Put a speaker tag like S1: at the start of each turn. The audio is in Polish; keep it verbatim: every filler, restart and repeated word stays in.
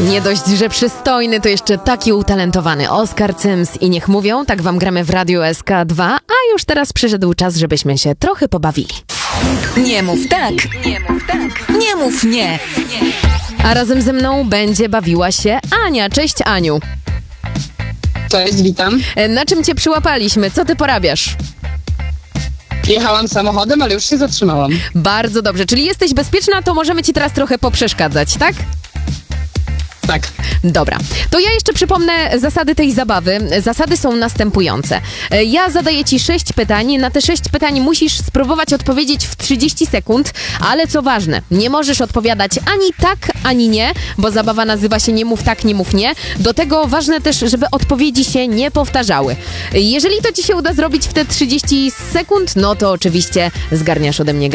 S1: Nie dość, że przystojny, to jeszcze taki utalentowany Oskar Cyms i niech mówią, tak wam gramy w Radiu S K dwa, a już teraz przyszedł czas, żebyśmy się trochę pobawili.
S2: Nie mów tak, nie mów tak, nie mów nie.
S1: A razem ze mną będzie bawiła się Ania. Cześć, Aniu.
S3: Cześć, witam.
S1: Na czym cię przyłapaliśmy? Co ty porabiasz?
S3: Jechałam samochodem, ale już się zatrzymałam.
S1: Bardzo dobrze, czyli jesteś bezpieczna, to możemy ci teraz trochę poprzeszkadzać, tak?
S3: Tak.
S1: Dobra, to ja jeszcze przypomnę zasady tej zabawy. Zasady są następujące. Ja zadaję ci sześć pytań. Na te sześć pytań musisz spróbować odpowiedzieć w trzydzieści sekund, ale co ważne, nie możesz odpowiadać ani tak, ani nie, bo zabawa nazywa się nie mów tak, nie mów nie. Do tego ważne też, żeby odpowiedzi się nie powtarzały. Jeżeli to ci się uda zrobić w te trzydzieści sekund, no to oczywiście zgarniasz ode mnie